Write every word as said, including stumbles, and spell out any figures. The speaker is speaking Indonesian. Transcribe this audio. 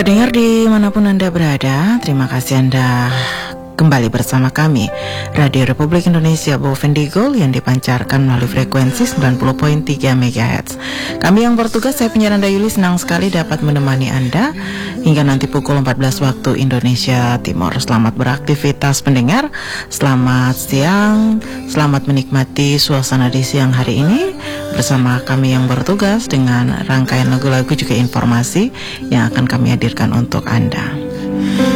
Pendengar dimanapun Anda berada, terima kasih Anda kembali bersama kami Radio Republik Indonesia Bovendigul yang dipancarkan melalui frekuensi sembilan puluh koma tiga megahertz. Kami yang bertugas, saya penyiar Anda Yuli, senang sekali dapat menemani Anda hingga nanti pukul empat belas waktu Indonesia Timur. Selamat beraktivitas pendengar, selamat siang, selamat menikmati suasana di siang hari ini bersama kami yang bertugas dengan rangkaian lagu-lagu juga informasi yang akan kami hadirkan untuk Anda.